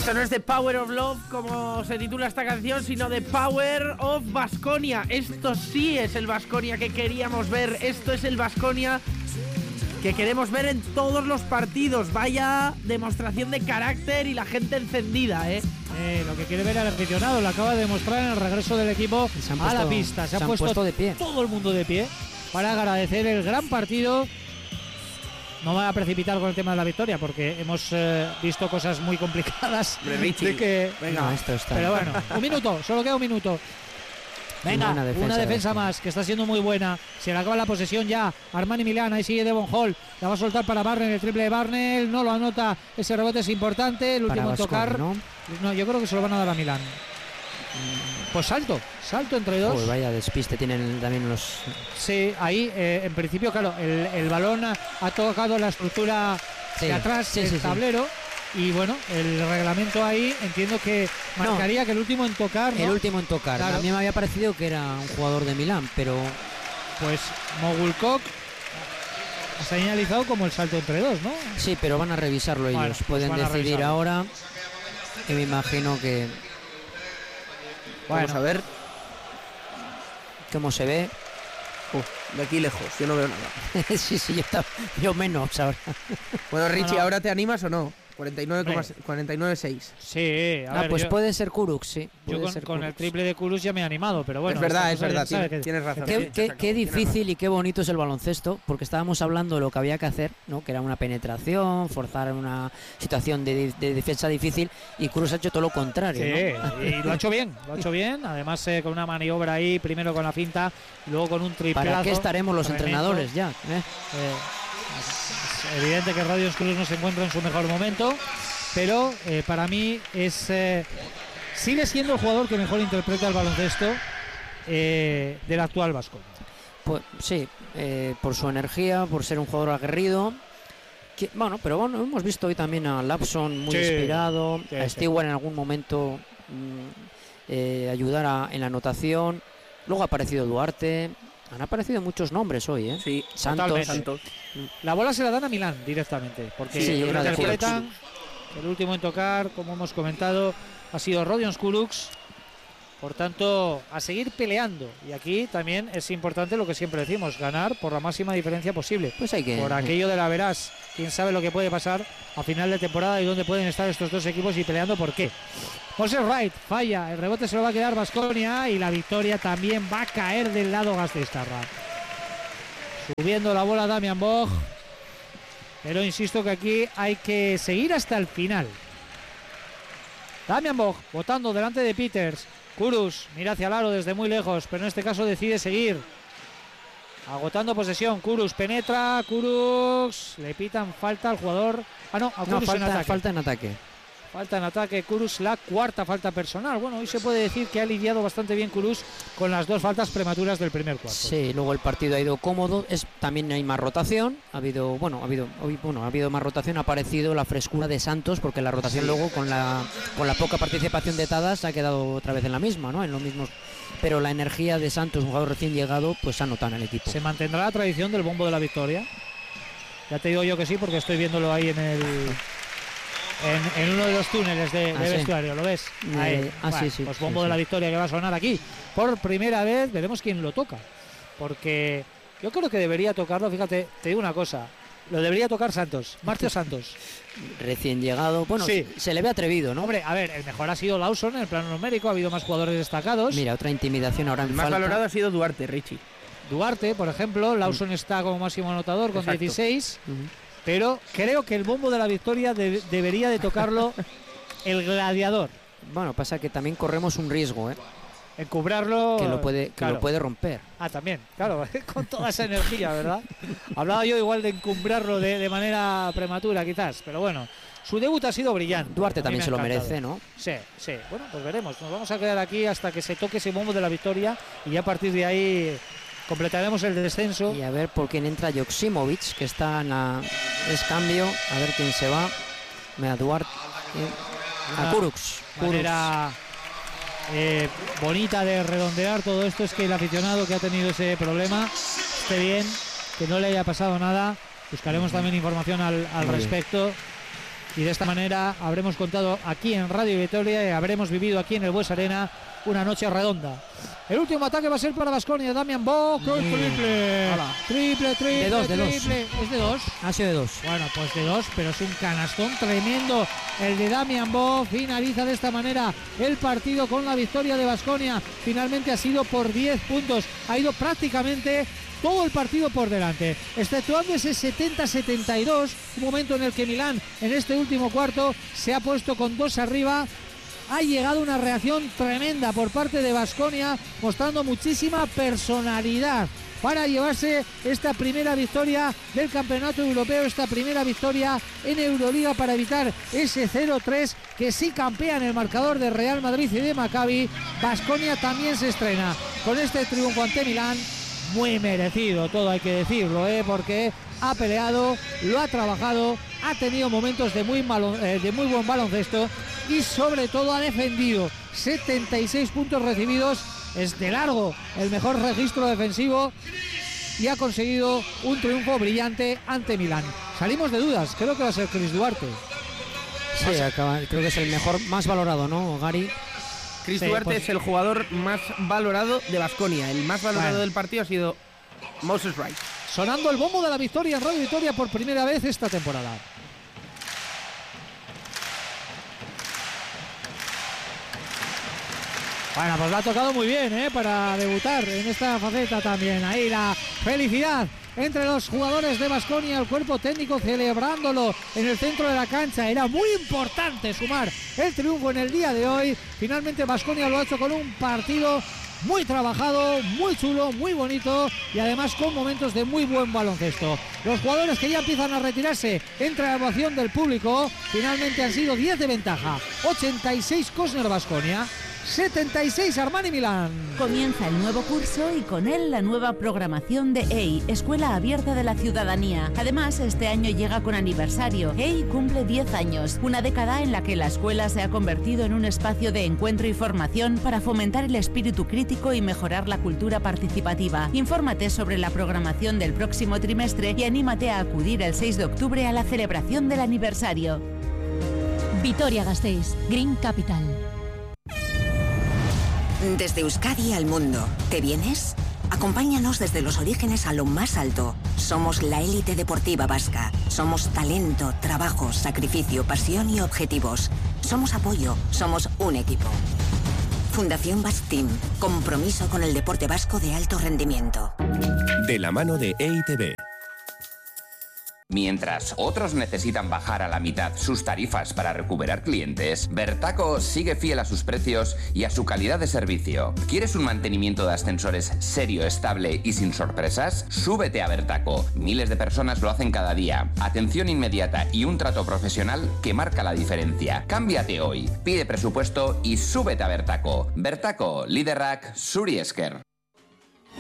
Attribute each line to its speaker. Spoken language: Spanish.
Speaker 1: Esto no es The Power of Love, como se titula esta canción, sino The Power of Baskonia. Esto sí es el Baskonia que queríamos ver. Esto es el Baskonia que queremos ver en todos los partidos. Vaya demostración de carácter y la gente encendida,
Speaker 2: lo que quiere ver al aficionado lo acaba de demostrar en el regreso del equipo a la pista. Se han puesto de pie, todo el mundo de pie, para agradecer el gran partido. No me voy a precipitar con el tema de la victoria porque hemos visto cosas muy complicadas.
Speaker 1: Venga,
Speaker 3: no, esto está.
Speaker 2: Pero bueno, un minuto, solo queda un minuto. Venga, una defensa más, que está siendo muy buena. Se le acaba la posesión ya. Armani Milán, ahí sigue Devon Hall. La va a soltar para Barnell, el triple de Barnell. No lo anota, ese rebote es importante. El último en tocar. ¿No? Yo creo que se lo van a dar a Milán. Pues salto entre dos.
Speaker 3: Uy, vaya despiste tienen también los...
Speaker 2: Sí, ahí en principio, claro, el balón ha tocado la estructura de atrás del tablero. Y bueno, el reglamento ahí entiendo que marcaría que el último en tocar, ¿no?
Speaker 3: El último en tocar. Claro. A mí me había parecido que era un jugador de Milán, pero...
Speaker 2: Pues Mogulkok ha señalizado como el salto entre dos, ¿no?
Speaker 3: Sí, pero van a revisarlo ellos.
Speaker 2: Bueno,
Speaker 3: pueden decidir ahora. Y me imagino que...
Speaker 1: Vamos a ver
Speaker 3: cómo se ve.
Speaker 1: De aquí lejos, yo no veo nada.
Speaker 3: sí, yo menos ahora.
Speaker 1: Bueno, Richie, ¿ahora te animas o no? 49,6.
Speaker 2: Sí, a ver,
Speaker 3: pues puede ser Kurucs, sí.
Speaker 2: Yo con el triple de Kurucs ya me he animado, pero bueno.
Speaker 1: Es verdad, tienes razón.
Speaker 3: Qué difícil y qué bonito es el baloncesto, porque estábamos hablando de lo que había que hacer, ¿no? Que era una penetración, forzar una situación de defensa difícil, y Kurucs ha hecho todo lo contrario.
Speaker 2: Sí, ¿no? Y lo ha hecho bien, además con una maniobra ahí, primero con la finta, y luego con un triplazo.
Speaker 3: ¿Para qué estaremos los entrenadores ya?
Speaker 2: Es evidente que Radions Cruz no se encuentra en su mejor momento, pero para mí sigue siendo el jugador que mejor interpreta el baloncesto del actual Baskonia.
Speaker 3: Pues sí, por su energía, por ser un jugador aguerrido. Pero hemos visto hoy también a Lapson muy inspirado, a Stewart en algún momento ayudar en la anotación. Luego ha aparecido Duarte. Han aparecido muchos nombres hoy, ¿eh?
Speaker 1: Sí,
Speaker 2: Santos. La bola se la dan a Milán directamente, porque interpretan el último en tocar, como hemos comentado, ha sido Rodions Kurucs. Por tanto, a seguir peleando. Y aquí también es importante lo que siempre decimos, ganar por la máxima diferencia posible.
Speaker 3: Pues hay que...
Speaker 2: Por aquello de la verás, quién sabe lo que puede pasar a final de temporada y dónde pueden estar estos dos equipos y peleando por qué. Moses Wright falla, el rebote se lo va a quedar Baskonia y la victoria también va a caer del lado Gasteiztarra. Subiendo la bola Damian Bog, pero insisto que aquí hay que seguir hasta el final. Damian Bog botando delante de Peters. Kurucs mira hacia el aro desde muy lejos, pero en este caso decide seguir. Agotando posesión, Kurucs penetra, Kurucs le pitan falta al jugador. A Kurucs
Speaker 3: falta en ataque.
Speaker 2: Falta en ataque, Kurucs, la cuarta falta personal. Bueno, hoy se puede decir que ha lidiado bastante bien Kurucs con las dos faltas prematuras del primer cuarto.
Speaker 3: Sí, luego el partido ha ido cómodo. También hay más rotación. Ha habido más rotación. Ha aparecido la frescura de Santos, porque la rotación luego con la poca participación de Tadas ha quedado otra vez en la misma, ¿no? En lo mismo. Pero la energía de Santos, un jugador recién llegado, pues se ha notado en el equipo.
Speaker 2: ¿Se mantendrá la tradición del bombo de la victoria? Ya te digo yo que sí, porque estoy viéndolo ahí en uno de los túneles de vestuario, ¿lo ves? Ahí. Pues bombo de la victoria que va a sonar aquí. Por primera vez veremos quién lo toca. Porque yo creo que debería tocarlo, fíjate, te digo una cosa. Lo debería tocar Santos, Marcio Santos.
Speaker 3: Recién llegado, se le ve atrevido, ¿no?
Speaker 2: Hombre, a ver, el mejor ha sido Lawson en el plano numérico, ha habido más jugadores destacados.
Speaker 3: Mira, otra intimidación ahora en
Speaker 1: falta. El más valorado ha sido Duarte, Richie.
Speaker 2: Duarte, por ejemplo, Lawson está como máximo anotador con 16. Pero creo que el bombo de la victoria debería de tocarlo el gladiador.
Speaker 3: Bueno, pasa que también corremos un riesgo, ¿eh?
Speaker 2: Encubrarlo.
Speaker 3: Que lo puede romper.
Speaker 2: También, claro, con toda esa energía, ¿verdad? Hablaba yo igual de encumbrarlo de manera prematura, quizás, pero bueno. Su debut ha sido brillante.
Speaker 3: Duarte también se lo merece, ¿no?
Speaker 2: Sí. Bueno, pues veremos. Nos vamos a quedar aquí hasta que se toque ese bombo de la victoria y ya a partir de ahí completaremos el descenso.
Speaker 3: Y a ver por quién entra Joksimovic, que está en es cambio. A ver quién se va. Duarte. A Kurucs.
Speaker 2: Manera bonita de redondear todo esto es que el aficionado que ha tenido ese problema esté bien, que no le haya pasado nada. Buscaremos también información al respecto. y de esta manera habremos contado aquí en Radio Vitoria y habremos vivido aquí en el Bues Arena una noche redonda. El último ataque va a ser para Baskonia. Damian Bock, triple.
Speaker 3: De dos.
Speaker 2: ¿Es de 2?
Speaker 3: Ha sido de 2.
Speaker 2: Bueno, pues de 2, pero es un canastón tremendo el de Damian Bock. Finaliza de esta manera el partido con la victoria de Baskonia. Finalmente ha sido por 10 puntos. Ha ido prácticamente todo el partido por delante, exceptuando ese 70-72, un momento en el que Milán en este último cuarto se ha puesto con 2 arriba. Ha llegado una reacción tremenda por parte de Baskonia, mostrando muchísima personalidad para llevarse esta primera victoria del campeonato europeo, esta primera victoria en Euroliga para evitar ese 0-3 que sí campea en el marcador de Real Madrid y de Maccabi. Baskonia también se estrena con este triunfo ante Milán, muy merecido, todo hay que decirlo, porque ha peleado, lo ha trabajado, ha tenido momentos de muy buen baloncesto y sobre todo ha defendido. 76 puntos recibidos, es de largo el mejor registro defensivo y ha conseguido un triunfo brillante ante Milán. Salimos de dudas, creo que va a ser Chris Duarte.
Speaker 3: Sí, creo que es el mejor, más valorado, ¿no, Gary?
Speaker 1: Chris Duarte es el jugador más valorado de Baskonia. El más valorado del partido ha sido Moses Wright.
Speaker 2: Sonando el bombo de la victoria en Radio Vitoria por primera vez esta temporada. Bueno, pues lo ha tocado muy bien, para debutar en esta faceta también. Ahí la felicidad entre los jugadores de Baskonia, el cuerpo técnico celebrándolo en el centro de la cancha. Era muy importante sumar el triunfo en el día de hoy. Finalmente Baskonia lo ha hecho con un partido muy trabajado, muy chulo, muy bonito y además con momentos de muy buen baloncesto. Los jugadores que ya empiezan a retirarse entre la ovación del público, finalmente han sido 10 de ventaja. 86 Cosner Baskonia, 76 Armani Milán.
Speaker 4: Comienza el nuevo curso y con él la nueva programación de EI, Escuela Abierta de la Ciudadanía. Además, este año llega con aniversario. EI cumple 10 años, una década en la que la escuela se ha convertido en un espacio de encuentro y formación para fomentar el espíritu crítico y mejorar la cultura participativa. Infórmate sobre la programación del próximo trimestre y anímate a acudir el 6 de octubre a la celebración del aniversario.
Speaker 5: Vitoria-Gasteiz, Green Capital.
Speaker 6: Desde Euskadi al mundo, ¿te vienes? Acompáñanos desde los orígenes a lo más alto. Somos la élite deportiva vasca. Somos talento, trabajo, sacrificio, pasión y objetivos. Somos apoyo, somos un equipo. Fundación Basque Team. Compromiso con el deporte vasco de alto rendimiento.
Speaker 7: De la mano de EITB.
Speaker 8: Mientras otros necesitan bajar a la mitad sus tarifas para recuperar clientes, Bertaco sigue fiel a sus precios y a su calidad de servicio. ¿Quieres un mantenimiento de ascensores serio, estable y sin sorpresas? Súbete a Bertaco. Miles de personas lo hacen cada día. Atención inmediata y un trato profesional que marca la diferencia. Cámbiate hoy. Pide presupuesto y súbete a Bertaco. Bertaco, Liderrak, Zuri Esker.